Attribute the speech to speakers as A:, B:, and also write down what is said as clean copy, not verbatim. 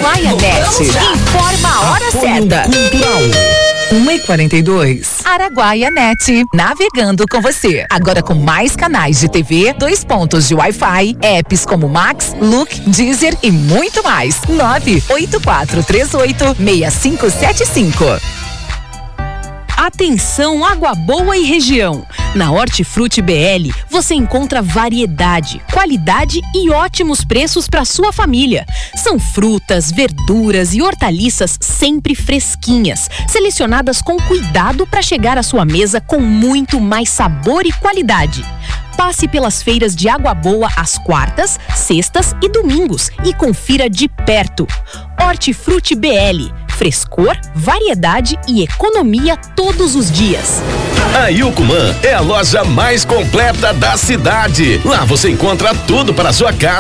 A: Araguaianet. Informa a hora certa.
B: Cultural. 1h42.
A: Araguaianet, navegando com você. Agora com mais canais de TV, 2 pontos de Wi-Fi, apps como Max, Look, Deezer e muito mais. 984386575.
C: Atenção, Água Boa e região. Na Hortifruti BL você encontra variedade, qualidade e ótimos preços para sua família. São frutas, verduras e hortaliças sempre fresquinhas, selecionadas com cuidado para chegar à sua mesa com muito mais sabor e qualidade. Passe pelas feiras de Água Boa às quartas, sextas e domingos e confira de perto. Hortifruti BL. Frescor, variedade e economia todos os dias.
D: A Yucumã é a loja mais completa da cidade. Lá você encontra tudo para a sua casa.